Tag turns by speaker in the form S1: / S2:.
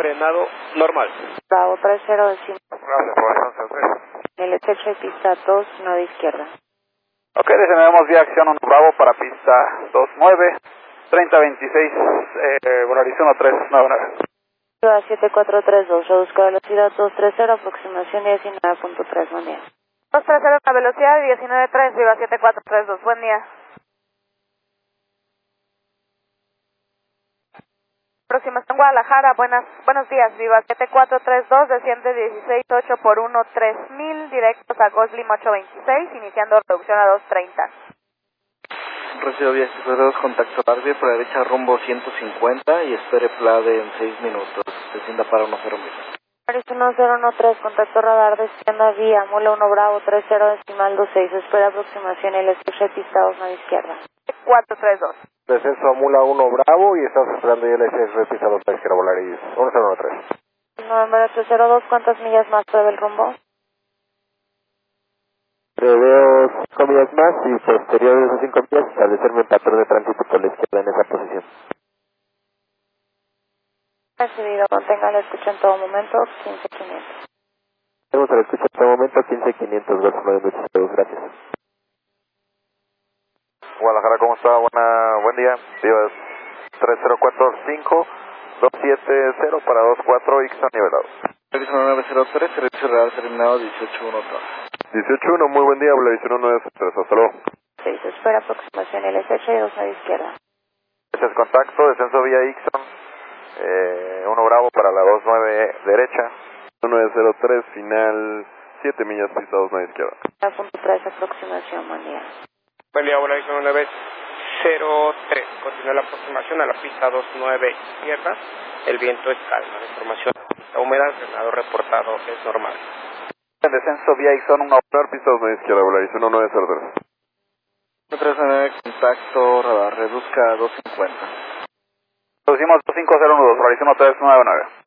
S1: frenado normal.
S2: Bravo 30 decimos.
S3: Gracias por el 11-3.
S2: El estrecho de pista 2, 9 izquierda.
S3: Ok, descendemos vía acción 1 Bravo para pista 29, 3026, volarizón 399.
S2: Ciudad 7432, reduzco velocidad 230, aproximación 19.3, buen día.
S4: 230, la velocidad 19.3, Viva 7432, buen día. Aproximación Guadalajara, buenos días, Viva 7432, desciende 16.8 por 1, 3000, directos a Goslim 826, iniciando reducción a 230.
S5: Recibo vía 72, contacto tarde por la derecha rumbo 150 y espere PLADE en 6 minutos, descienda para 1-0 mil.
S2: Paris 1013, contacto radar, descienda vía, Mula 1 Bravo 30 decimal 26, espera aproximación, el estrecho de pista 2, 9 izquierda.
S4: 432.
S3: Descenso a Mula 1 Bravo y estamos esperando ya el SS de pista 2 para izquierda volaris 1013.
S2: November 802, ¿cuántas millas más prevé el rumbo?
S3: Preveo 5 millas más y posterior de esas 5 millas establecerme un patrón de tránsito por la izquierda en esa posición.
S2: Recibido, mantenga la escucha en todo momento, 15500.
S3: Tenemos el escucha en este momento 15500, Golfo 9 muchas gracias. Guadalajara, ¿cómo está? Buen día. Viva 3045, 270 para 24, Ixon nivelado.
S5: Servicio 903, servicio real terminado 18-1.
S3: 18-1, muy buen día, Volarizón 903, hasta luego.
S2: 6, espera aproximación, el estrecho y 2, 9 izquierda.
S3: Gracias, contacto, descenso vía Ixon, 1 Bravo para la 29 derecha, 903, final 7 millas, pista 2, 9 izquierda.
S2: 9.3, aproximación, buen día.
S1: Buen día, volarizón 903. Continúa la aproximación a la pista 29 izquierda. El viento es calma, la información. La humedad del frenado reportado es normal.
S3: Descenso vía Ixon, 1 Bravo, pista 2, 9 izquierda, Volarizón 903.
S5: 399, contacto radar, reduzca a 250.
S3: Reducimos 2501, Volarizón 399.